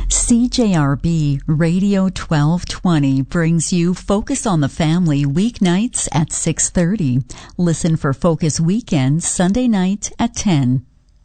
CJRB Radio 1220 brings you Focus on the Family weeknights at 6:30. Listen for Focus Weekend Sunday night at 10.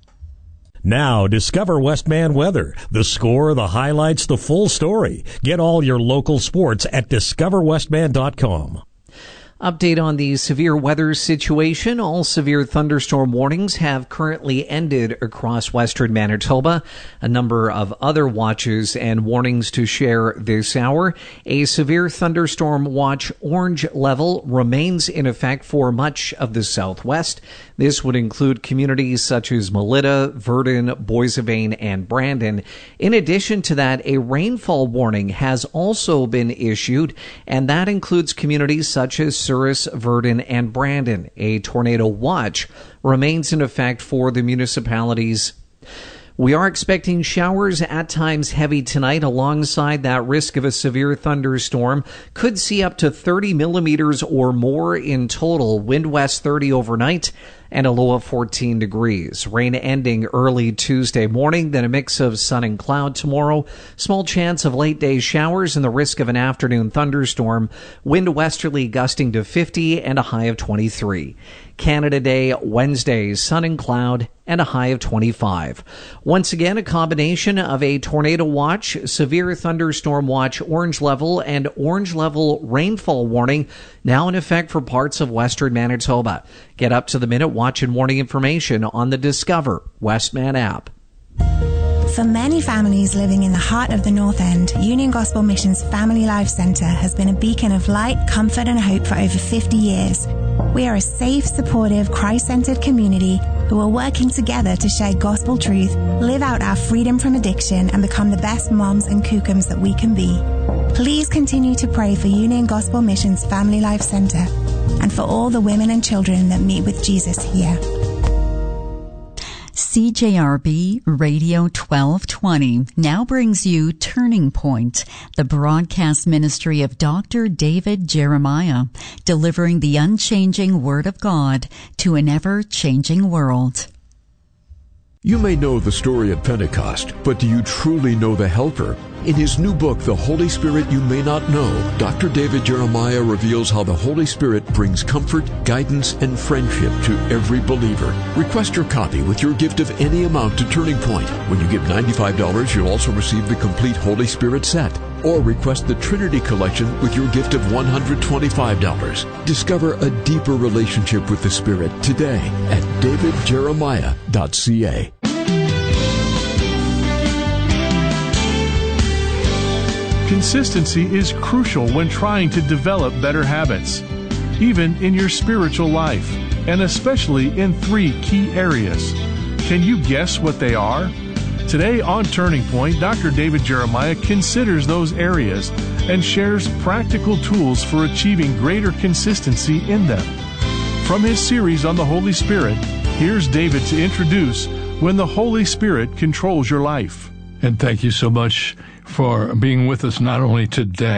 Now, discover Westman Weather. The score, the highlights, the full story. Get all your local sports at discoverwestman.com. Update on the severe weather situation. All severe thunderstorm warnings have currently ended across western Manitoba. A number of other watches and warnings to share this hour. A severe thunderstorm watch orange level remains in effect for much of the southwest. This would include communities such as Melita, Verdon, Boissevain, and Brandon. In addition to that, a rainfall warning has also been issued, and that includes communities such as Souris, Verdon, and Brandon. A tornado watch remains in effect for the municipalities. We are expecting showers, at times heavy tonight, alongside that risk of a severe thunderstorm. Could see up to 30 millimeters or more in total. Wind west 30 overnight and a low of 14 degrees. Rain ending early Tuesday morning, then a mix of sun and cloud tomorrow. Small chance of late day showers and the risk of an afternoon thunderstorm. Wind westerly gusting to 50 and a high of 23. Canada Day, Wednesday, sun and cloud and a high of 25. Once again, a combination of a tornado watch, severe thunderstorm watch, orange level, and orange level rainfall warning now in effect for parts of western Manitoba. Get up to the minute watch and warning information on the Discover Westman app. For many families living in the heart of the North End, Union Gospel Mission's Family Life Centre has been a beacon of light, comfort and hope for over 50 years. We are a safe, supportive, Christ-centered community who are working together to share gospel truth, live out our freedom from addiction and become the best moms and kookums that we can be. Please continue to pray for Union Gospel Mission's Family Life Centre and for all the women and children that meet with Jesus here. CJRB Radio 1220 now brings you Turning Point, the broadcast ministry of Dr. David Jeremiah, delivering the unchanging Word of God to an ever-changing world. You may know the story at Pentecost, but do you truly know the Helper? In his new book, The Holy Spirit You May Not Know, Dr. David Jeremiah reveals how the Holy Spirit brings comfort, guidance, and friendship to every believer. Request your copy with your gift of any amount to Turning Point. When you give $95, you'll also receive the complete Holy Spirit set. Or request the Trinity Collection with your gift of $125. Discover a deeper relationship with the Spirit today at davidjeremiah.ca. Consistency is crucial when trying to develop better habits, even in your spiritual life, and especially in 3 key areas. Can you guess what they are? Today on Turning Point, Dr. David Jeremiah considers those areas and shares practical tools for achieving greater consistency in them. From his series on the Holy Spirit, here's David to introduce When the Holy Spirit Controls Your Life. And thank you so much for being with us not only today,